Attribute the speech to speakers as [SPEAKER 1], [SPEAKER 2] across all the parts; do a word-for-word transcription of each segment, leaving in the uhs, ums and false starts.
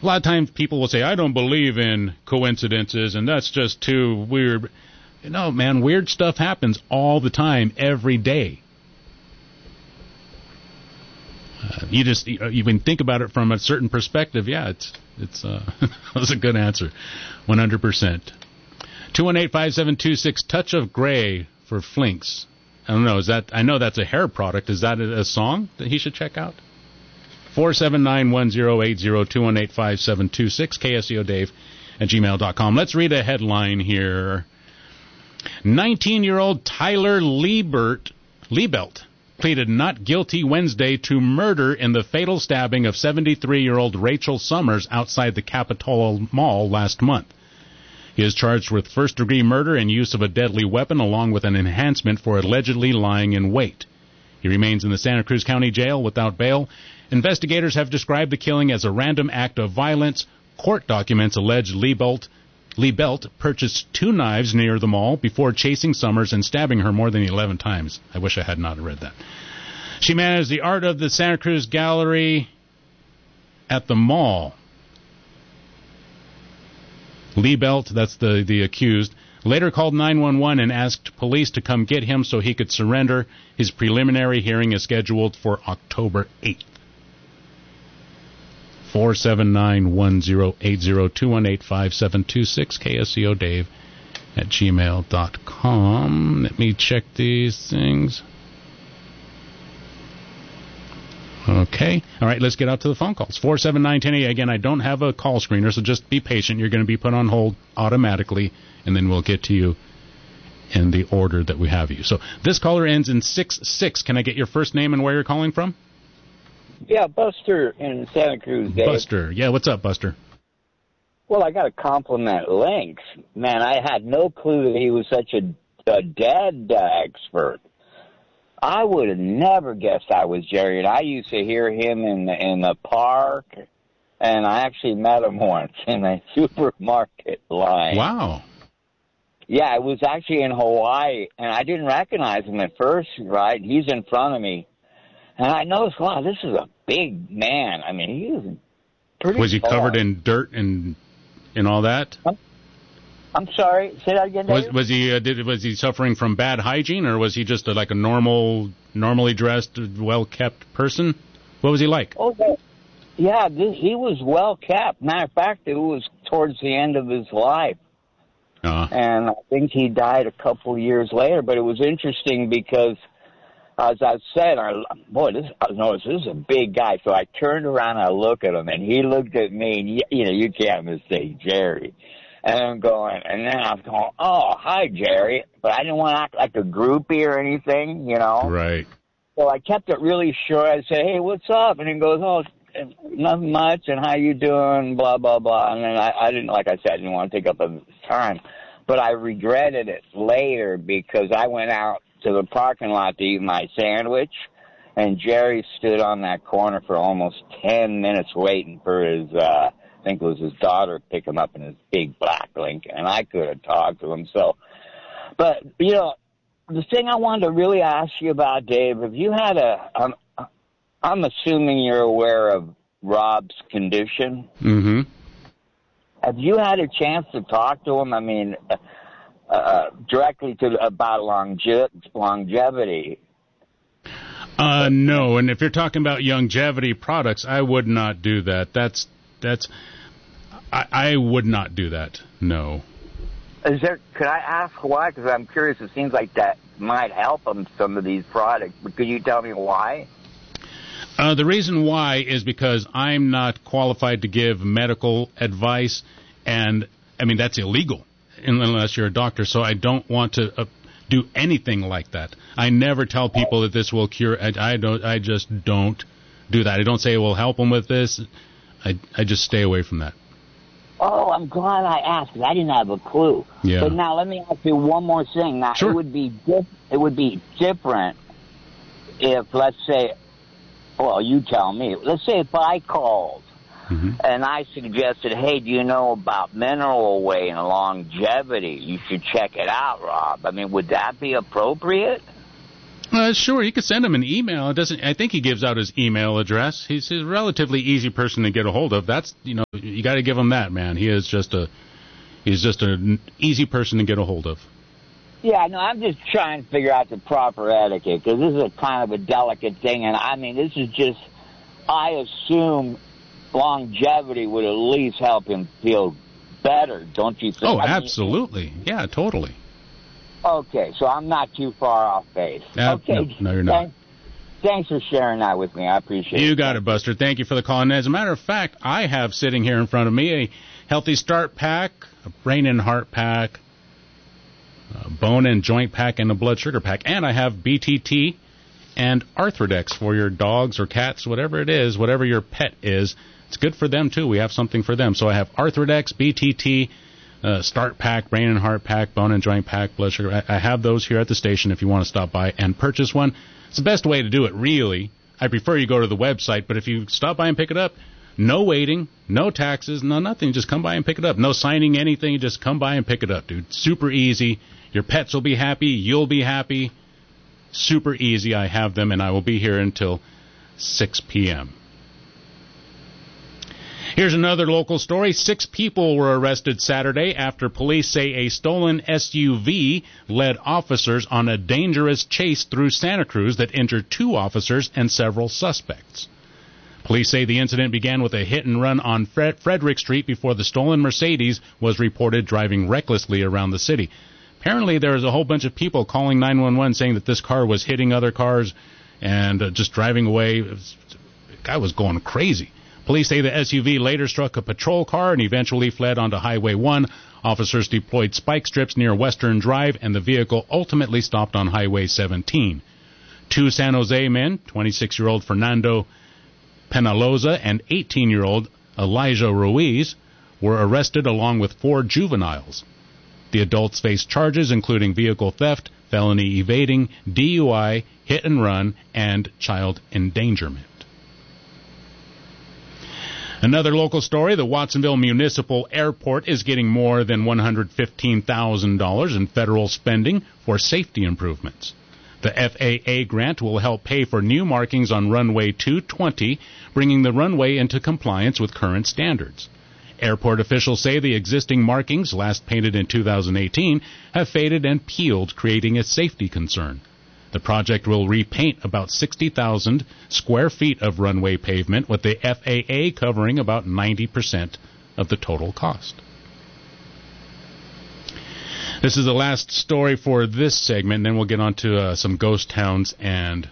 [SPEAKER 1] A lot of times people will say, I don't believe in coincidences, and that's just too weird. No, man, weird stuff happens all the time, every day. Uh, you just, you, you can think about it from a certain perspective. Yeah, it's, it's, uh, that's a good answer. one hundred percent. two one eight, five seven two six, Touch of Grey for Flinks. I don't know, is that, I know that's a hair product. Is that a, a song that he should check out? four seven nine, one zero eight zero, two one eight, five seven two six, K S E O Dave at gmail dot com. Let's read a headline here. nineteen-year-old Tyler Liebert, Liebelt pleaded not guilty Wednesday to murder in the fatal stabbing of seventy-three-year-old Rachel Summers outside the Capitol Mall last month. He is charged with first-degree murder and use of a deadly weapon, along with an enhancement for allegedly lying in wait. He remains in the Santa Cruz County Jail without bail. Investigators have described the killing as a random act of violence. Court documents allege Liebelt, Liebelt purchased two knives near the mall before chasing Summers and stabbing her more than eleven times. I wish I had not read that. She managed the Art of the Santa Cruz Gallery at the mall. Liebelt, that's the, the accused, later called nine one one and asked police to come get him so he could surrender. His preliminary hearing is scheduled for October eighth. four seven nine, one zero eight zero, two one eight, five seven two six, K S E O Dave at gmail dot com. Let me check these things. Okay. All right, let's get out to the phone calls. four seven nine, one zero eight. Again, I don't have a call screener, so just be patient. You're going to be put on hold automatically, and then we'll get to you in the order that we have you. So this caller ends in six six. Can I get your first name and where you're calling from?
[SPEAKER 2] Yeah, Buster in Santa Cruz, Dave.
[SPEAKER 1] Buster. Yeah, what's up, Buster?
[SPEAKER 2] Well, I got to compliment Lynx. Man, I had no clue that he was such a, a dead uh, expert. I would have never guessed I was Jerry, and I used to hear him in the, in the park, and I actually met him once in a supermarket line.
[SPEAKER 1] Wow.
[SPEAKER 2] Yeah, it was actually in Hawaii, and I didn't recognize him at first, right? He's in front of me. And I noticed, wow, this is a big man. I mean, he was pretty
[SPEAKER 1] Was he
[SPEAKER 2] tall.
[SPEAKER 1] covered in dirt and and all that?
[SPEAKER 2] I'm, I'm sorry. Say that again, Dave?
[SPEAKER 1] Was, was he uh, did was he suffering from bad hygiene, or was he just a, like a normal, normally dressed, well-kept person? What was he like?
[SPEAKER 2] Oh, yeah, this, he was well-kept. Matter of fact, it was towards the end of his life.
[SPEAKER 1] Uh,
[SPEAKER 2] And I think he died a couple years later. But it was interesting because, as I said, I, boy, this, I noticed this is a big guy. So I turned around and I looked at him, and he looked at me, and, you, you know, you can't mistake Jerry. And I'm going, and then I'm going, oh, hi, Jerry. But I didn't want to act like a groupie or anything, you know.
[SPEAKER 1] right.
[SPEAKER 2] So I kept it really short. I said, hey, what's up? And he goes, oh, nothing much, and how you doing, blah, blah, blah. And then I, I didn't, like I said, I didn't want to take up his time. But I regretted it later because I went out to the parking lot to eat my sandwich, and Jerry stood on that corner for almost ten minutes waiting for his, uh, I think it was his daughter, to pick him up in his big black Lincoln, and I could have talked to him. So, but, you know, the thing I wanted to really ask you about, Dave, if you had a, um, I'm assuming you're aware of Rob's condition.
[SPEAKER 1] Mm-hmm.
[SPEAKER 2] Have you had a chance to talk to him? I mean, uh, directly to about longe- longevity.
[SPEAKER 1] Uh, no, and if you're talking about longevity products, I would not do that. That's that's, I, I would not do that. No.
[SPEAKER 2] Is there? Could I ask why? Because I'm curious. It seems like that might help him, some of these products. But could you tell me why?
[SPEAKER 1] Uh, the reason why is because I'm not qualified to give medical advice, and, I mean, that's illegal unless you're a doctor, so I don't want to uh, do anything like that. I never tell people that this will cure. I, I don't. I just don't do that. I don't say it will help them with this. I, I just stay away from that.
[SPEAKER 2] Oh, I'm glad I asked because I didn't have a clue.
[SPEAKER 1] Yeah.
[SPEAKER 2] But now let me ask you one more thing. Now,
[SPEAKER 1] sure.
[SPEAKER 2] it would be dif- it would be different if, let's say, well, you tell me. Let's say if I called mm-hmm. and I suggested, hey, do you know about mineral weight and longevity? You should check it out, Rob. I mean, would that be appropriate?
[SPEAKER 1] Uh, sure, you could send him an email. It doesn't. I think he gives out his email address. He's, he's a relatively easy person to get a hold of. That's, you know, you got to give him that, man. He is just a, he's just an easy person to get a hold of.
[SPEAKER 2] Yeah, no, I'm just trying to figure out the proper etiquette, because this is a kind of a delicate thing, and I mean, this is just, I assume longevity would at least help him feel better, don't you think?
[SPEAKER 1] Oh,
[SPEAKER 2] I
[SPEAKER 1] absolutely.
[SPEAKER 2] Mean,
[SPEAKER 1] yeah, totally.
[SPEAKER 2] Okay, so I'm not too far off base.
[SPEAKER 1] Uh,
[SPEAKER 2] okay,
[SPEAKER 1] no, no, you're not.
[SPEAKER 2] Thanks, thanks for sharing that with me. I appreciate it.
[SPEAKER 1] You got it, Buster. Thank you for the call. And as a matter of fact, I have sitting here in front of me a Healthy Start pack, a Brain and Heart pack, a Bone and Joint pack, and a Blood Sugar pack. And I have B T T and Arthrodex for your dogs or cats, whatever it is, whatever your pet is. It's good for them, too. We have something for them. So I have Arthrodex, B T T, uh, Start pack, Brain and Heart pack, Bone and Joint pack, Blood Sugar. I, I have those here at the station if you want to stop by and purchase one. It's the best way to do it, really. I prefer you go to the website, but if you stop by and pick it up, no waiting, no taxes, no nothing. Just come by and pick it up. No signing anything. Just come by and pick it up, dude. Super easy. Your pets will be happy. You'll be happy. Super easy. I have them, and I will be here until six p.m. Here's another local story. Six people were arrested Saturday after police say a stolen S U V led officers on a dangerous chase through Santa Cruz that injured two officers and several suspects. Police say the incident began with a hit and run on Fred- Frederick Street before the stolen Mercedes was reported driving recklessly around the city. Apparently, there was a whole bunch of people calling nine one one saying that this car was hitting other cars and uh, just driving away. It was, the guy was going crazy. Police say the S U V later struck a patrol car and eventually fled onto Highway one. Officers deployed spike strips near Western Drive, and the vehicle ultimately stopped on Highway seventeen. Two San Jose men, twenty-six-year-old Fernando Penaloza and eighteen-year-old Elijah Ruiz, were arrested along with four juveniles. The adults face charges including vehicle theft, felony evading, D U I, hit and run, and child endangerment. Another local story, the Watsonville Municipal Airport is getting more than one hundred fifteen thousand dollars in federal spending for safety improvements. The F A A grant will help pay for new markings on runway two twenty, bringing the runway into compliance with current standards. Airport officials say the existing markings, last painted in two thousand eighteen, have faded and peeled, creating a safety concern. The project will repaint about sixty thousand square feet of runway pavement, with the F A A covering about ninety percent of the total cost. This is the last story for this segment, and then we'll get on to uh, some ghost towns and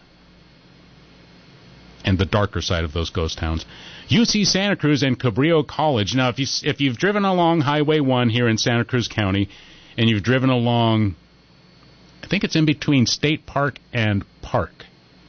[SPEAKER 1] and the darker side of those ghost towns. U C Santa Cruz and Cabrillo College. Now, if, you, if you've driven along Highway one here in Santa Cruz County, and you've driven along, I think it's in between State Park and Park.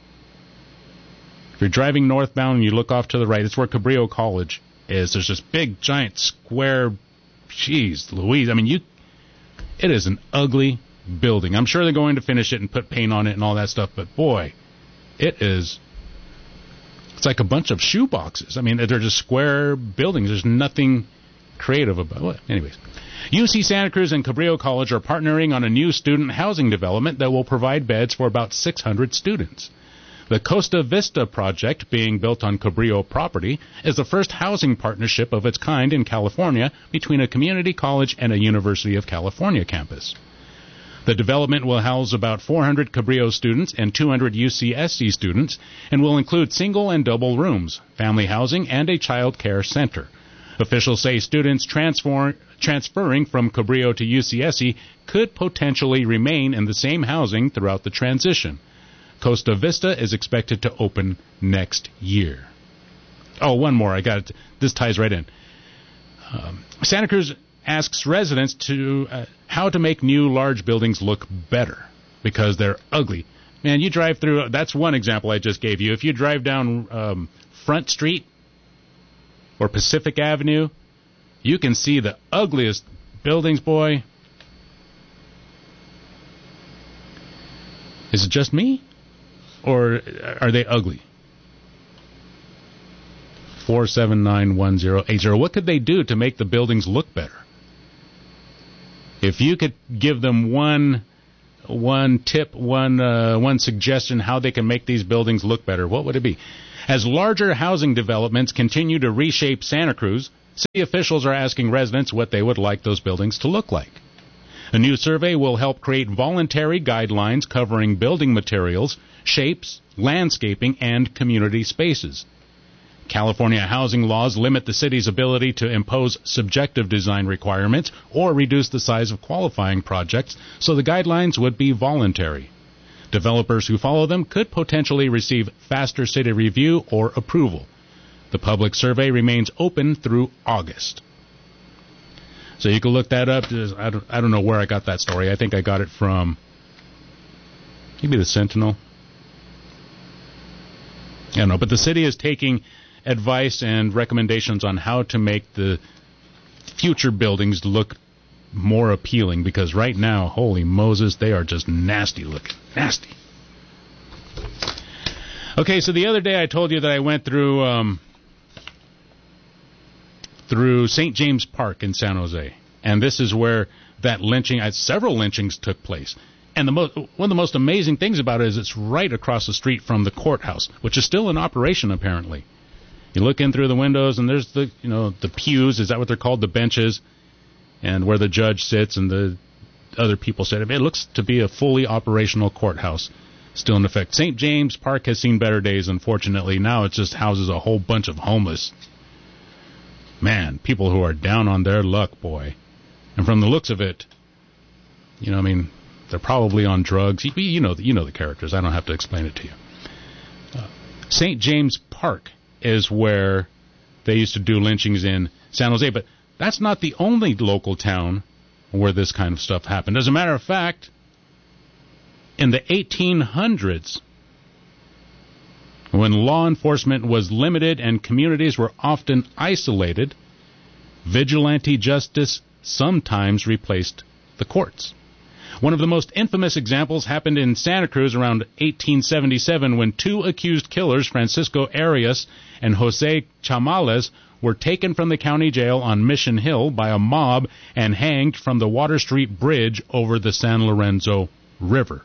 [SPEAKER 1] If you're driving northbound and you look off to the right, it's where Cabrillo College is. There's this big, giant, square, jeez, Louise. I mean, you, it is an ugly building. I'm sure they're going to finish it and put paint on it and all that stuff, but boy, it is, it's like a bunch of shoe boxes. I mean, they're just square buildings. There's nothing creative about it. Anyways. U C Santa Cruz and Cabrillo College are partnering on a new student housing development that will provide beds for about six hundred students. The Costa Vista project, being built on Cabrillo property, is the first housing partnership of its kind in California between a community college and a University of California campus. The development will house about four hundred Cabrillo students and two hundred U C S C students and will include single and double rooms, family housing, and a child care center. Officials say students transfer, transferring from Cabrillo to U C S C could potentially remain in the same housing throughout the transition. Costa Vista is expected to open next year. Oh, one more. I got it. This ties right in. Um, Santa Cruz asks residents to uh, how to make new large buildings look better because they're ugly. Man, you drive through. That's one example I just gave you. If you drive down um, Front Street or Pacific Avenue, you can see the ugliest buildings, boy. Is it just me? Or are they ugly? four seven nine one zero eight zero. What could they do to make the buildings look better? If you could give them one one tip, one uh, one suggestion how they can make these buildings look better, what would it be? As larger housing developments continue to reshape Santa Cruz, city officials are asking residents what they would like those buildings to look like. A new survey will help create voluntary guidelines covering building materials, shapes, landscaping, and community spaces. California housing laws limit the city's ability to impose subjective design requirements or reduce the size of qualifying projects, so the guidelines would be voluntary. Developers who follow them could potentially receive faster city review or approval. The public survey remains open through August. So you can look that up. I don't, I don't know where I got that story. I think I got it from maybe the Sentinel. I don't know, but the city is taking advice and recommendations on how to make the future buildings look more appealing, because right now, holy Moses, they are just nasty looking. Nasty. Okay, so the other day I told you that I went through um, through Saint James Park in San Jose, and this is where that lynching, uh, several lynchings took place. And the mo- one of the most amazing things about it is it's right across the street from the courthouse, which is still in operation apparently. You look in through the windows, and there's the, you know, the pews. Is that what they're called? The benches, and where the judge sits and the other people sit. It looks to be a fully operational courthouse, still in effect. Saint James Park has seen better days, unfortunately. Now it just houses a whole bunch of homeless. Man, people who are down on their luck, boy. And from the looks of it, you know, I mean, they're probably on drugs. You, you know, you know the characters. I don't have to explain it to you. Uh, Saint James Park is where they used to do lynchings in San Jose, but that's not the only local town where this kind of stuff happened. As a matter of fact, in the eighteen hundreds, when law enforcement was limited and communities were often isolated, vigilante justice sometimes replaced the courts. One of the most infamous examples happened in Santa Cruz around eighteen seventy-seven when two accused killers, Francisco Arias and Jose Chamales, were taken from the county jail on Mission Hill by a mob and hanged from the Water Street Bridge over the San Lorenzo River.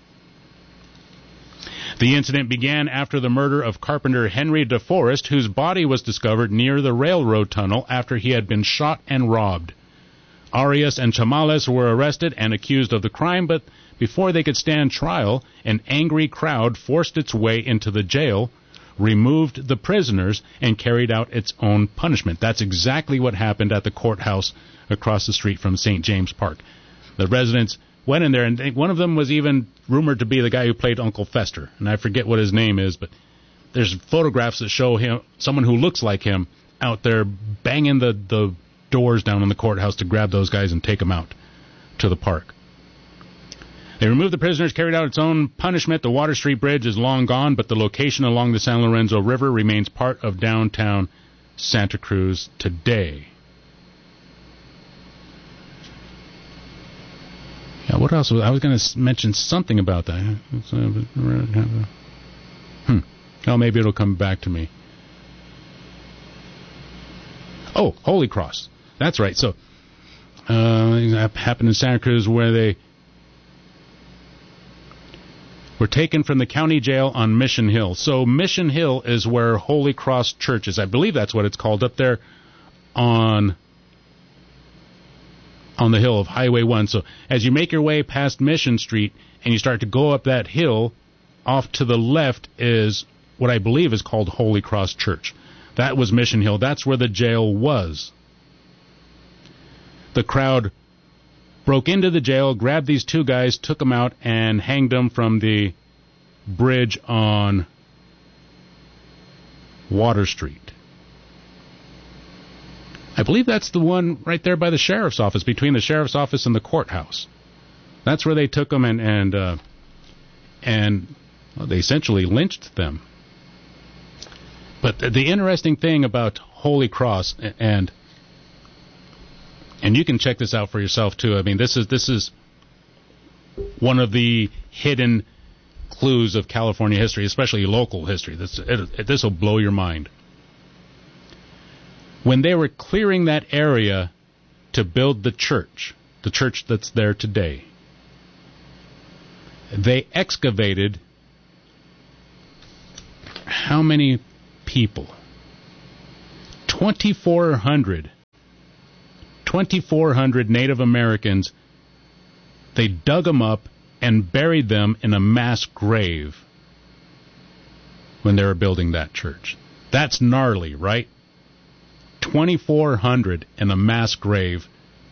[SPEAKER 1] The incident began after the murder of carpenter Henry DeForest, whose body was discovered near the railroad tunnel after he had been shot and robbed. Arias and Chamales were arrested and accused of the crime, but before they could stand trial, an angry crowd forced its way into the jail, removed the prisoners, and carried out its own punishment. That's exactly what happened at the courthouse across the street from Saint James Park. The residents went in there, and one of them was even rumored to be the guy who played Uncle Fester, and I forget what his name is, but there's photographs that show him, someone who looks like him, out there banging the, the doors down in the courthouse to grab those guys and take them out to the park. They removed the prisoners, carried out its own punishment. The Water Street Bridge is long gone, but the location along the San Lorenzo River remains part of downtown Santa Cruz today. Yeah, what else? I was going to mention something about that. Hmm. Oh, maybe it'll come back to me. Oh, Holy Cross. That's right. So, uh, it happened in Santa Cruz where they were taken from the county jail on Mission Hill. So Mission Hill is where Holy Cross Church is. I believe that's what it's called, up there on on the hill of Highway one. So as you make your way past Mission Street and you start to go up that hill, off to the left is what I believe is called Holy Cross Church. That was Mission Hill. That's where the jail was. The crowd broke into the jail, grabbed these two guys, took them out, and hanged them from the bridge on Water Street. I believe that's the one right there by the sheriff's office, between the sheriff's office and the courthouse. That's where they took them and and uh, and well, they essentially lynched them. But the interesting thing about Holy Cross, and and you can check this out for yourself too. I mean, this is this is one of the hidden clues of California history, especially local history. This this will blow your mind. When they were clearing that area to build the church, the church that's there today, They excavated how many people? twenty-four hundred. twenty-four hundred Native Americans. They dug them up and buried them in a mass grave when they were building that church. That's gnarly, right? twenty-four hundred in a mass grave.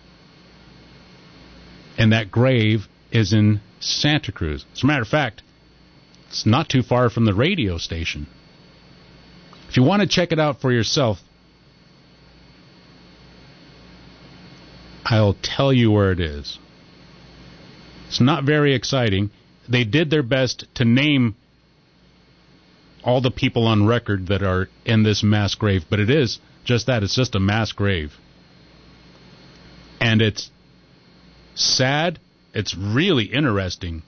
[SPEAKER 1] And that grave is in Santa Cruz. As a matter of fact, it's not too far from the radio station. If you want to check it out for yourself, I'll tell you where it is. It's not very exciting. They did their best to name all the people on record that are in this mass grave, but it is just that. It's just a mass grave. And it's sad. It's really interesting.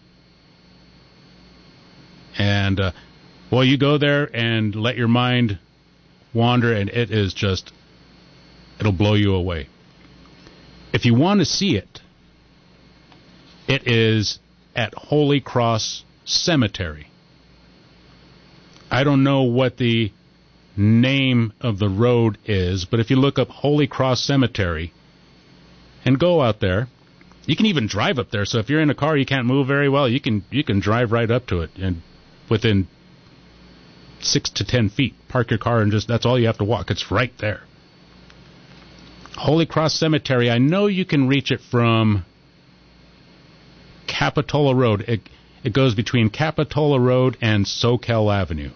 [SPEAKER 1] And, uh, well, you go there and let your mind wander, and it is just, it'll blow you away. If you want to see it, it is at Holy Cross Cemetery. I don't know what the name of the road is, but if you look up Holy Cross Cemetery and go out there, you can even drive up there. So if you're in a car, you can't move very well, you can you can drive right up to it, and within six to ten feet, park your car and just, that's all you have to walk. It's right there. Holy Cross Cemetery, I know you can reach it from Capitola Road. It, it goes between Capitola Road and Soquel Avenue.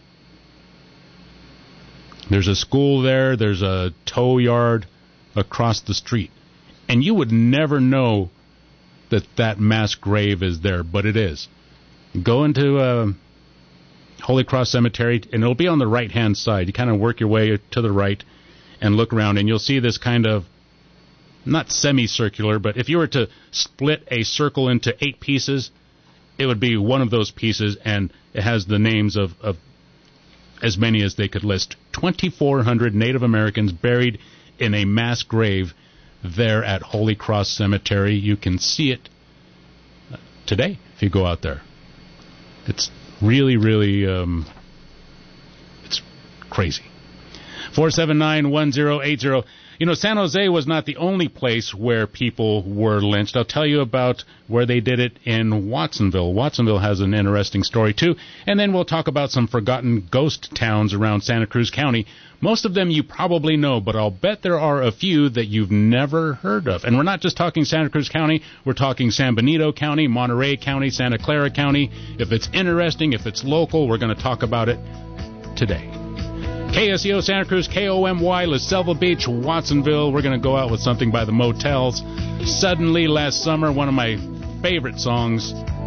[SPEAKER 1] There's a school there. There's a tow yard across the street. And you would never know that that mass grave is there, but it is. Go into uh, Holy Cross Cemetery, and it'll be on the right-hand side. You kind of work your way to the right and look around, and you'll see this kind of, not semicircular, but if you were to split a circle into eight pieces, it would be one of those pieces, and it has the names of, of as many as they could list. twenty-four hundred Native Americans buried in a mass grave there at Holy Cross Cemetery. You can see it today if you go out there. It's really, really, um, it's crazy. four seven nine, one zero eight zero. You know, San Jose was not the only place where people were lynched. I'll tell you about where they did it in Watsonville. Watsonville has an interesting story, too. And then we'll talk about some forgotten ghost towns around Santa Cruz County. Most of them you probably know, but I'll bet there are a few that you've never heard of. And we're not just talking Santa Cruz County. We're talking San Benito County, Monterey County, Santa Clara County. If it's interesting, if it's local, we're going to talk about it today. K S E O Santa Cruz, K O M Y, La Selva Beach, Watsonville. We're going to go out with something by the Motels. Suddenly, last summer, one of my favorite songs